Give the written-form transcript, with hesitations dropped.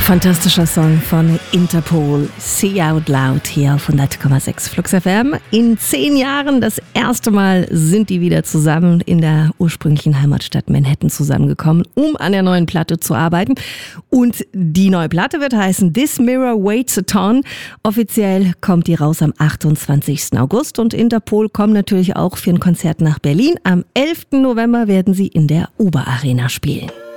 Fantastischer Song von Interpol, Say Out Loud hier auf 100,6 Flux FM. In 10 Jahren das erste Mal sind die wieder zusammen in der ursprünglichen Heimatstadt Manhattan zusammengekommen, um an der neuen Platte zu arbeiten. Und die neue Platte wird heißen This Mirror Waits a Ton. Offiziell kommt die raus am 28. August und Interpol kommen natürlich auch für ein Konzert nach Berlin. Am 11. November werden sie in der Uber Arena spielen.